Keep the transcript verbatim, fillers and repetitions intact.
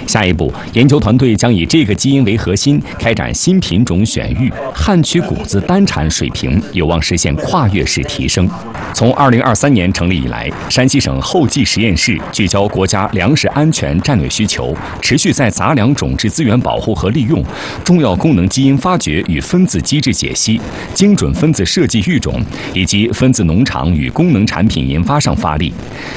下一步，研究团队将以这个基因为核心，开展新品种选育，汉曲谷子单产水平有望实现跨越式提升。从二零二三年成立以来，山西省后继实验室聚焦国家粮食安全战略需求，持续在杂粮种质资源保护和利用、重要功能基因发掘与分子机制解析、精准分子设计育种以及分子农场与功能产品研发上发力。